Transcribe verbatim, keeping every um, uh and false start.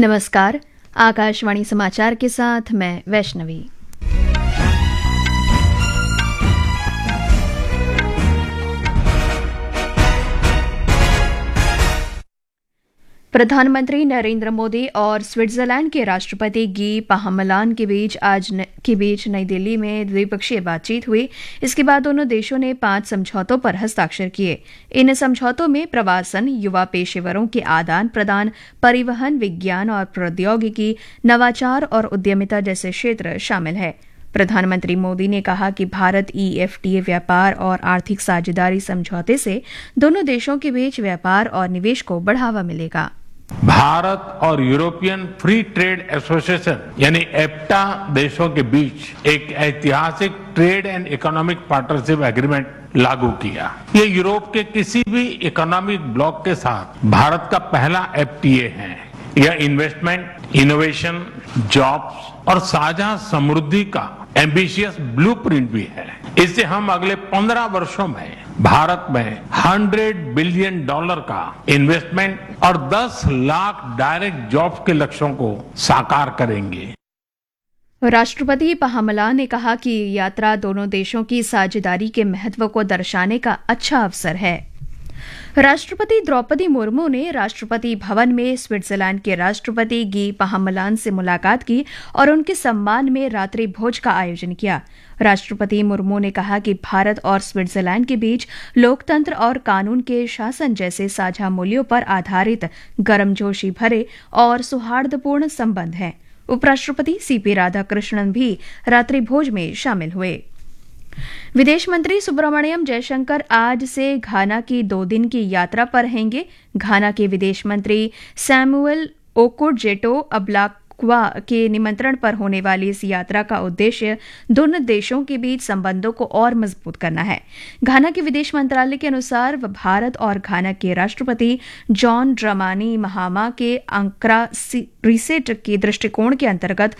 नमस्कार। आकाशवाणी समाचार के साथ मैं वैष्णवी। प्रधानमंत्री नरेंद्र मोदी और स्विट्जरलैंड के राष्ट्रपति गी पाहमलान के बीच आज न, के बीच नई दिल्ली में द्विपक्षीय बातचीत हुई। इसके बाद दोनों देशों ने पांच समझौतों पर हस्ताक्षर किए। इन समझौतों में प्रवासन, युवा पेशेवरों के आदान प्रदान, परिवहन, विज्ञान और प्रौद्योगिकी, नवाचार और उद्यमिता जैसे क्षेत्र शामिल हैं। प्रधानमंत्री मोदी ने कहा कि Bharat E F T A व्यापार और आर्थिक साझेदारी समझौते से दोनों देशों के बीच व्यापार और निवेश को बढ़ावा मिलेगा। भारत और यूरोपियन फ्री ट्रेड एसोसिएशन यानी एफ्टा देशों के बीच एक ऐतिहासिक trade and economic partnership agreement लागू किया। ये यूरोप के किसी भी इकोनॉमिक ब्लॉक के साथ भारत का पहला एफ टी ए है। यह इन्वेस्टमेंट, इनोवेशन, जॉब्स और साझा समृद्धि का एम्बिशियस ब्लूप्रिंट भी है। इससे हम अगले पंद्रह वर्षों में भारत में सौ बिलियन डॉलर का इन्वेस्टमेंट और दस लाख डायरेक्ट जॉब्स के लक्ष्यों को साकार करेंगे। राष्ट्रपति पाहमलान ने कहा कि यात्रा दोनों देशों की साझेदारी के महत्व को दर्शाने का अच्छा अवसर है। राष्ट्रपति द्रौपदी मुर्मू ने राष्ट्रपति भवन में स्विट्जरलैंड के राष्ट्रपति गी पाहमलान से मुलाकात की और उनके सम्मान में रात्रि भोज का आयोजन किया। राष्ट्रपति मुर्मू ने कहा कि भारत और स्विट्जरलैंड के बीच लोकतंत्र और कानून के शासन जैसे साझा मूल्यों पर आधारित गर्मजोशी भरे और सौहार्दपूर्ण संबंध हैं। उपराष्ट्रपति सी पी राधाकृष्णन भी रात्रि भोज में शामिल हुए। विदेश मंत्री सुब्रमण्यम जयशंकर आज से घाना की दो दिन की यात्रा पर रहेंगे। घाना के विदेश मंत्री सैमुअल ओकोडजेटो अब्लाक्वा के निमंत्रण पर होने वाली इस यात्रा का उद्देश्य दोनों देशों के बीच संबंधों को और मजबूत करना है। घाना के विदेश मंत्रालय के अनुसार भारत और घाना के राष्ट्रपति जॉन ड्रमानी महामा के अंक्रा रिसेट के दृष्टिकोण के अंतर्गत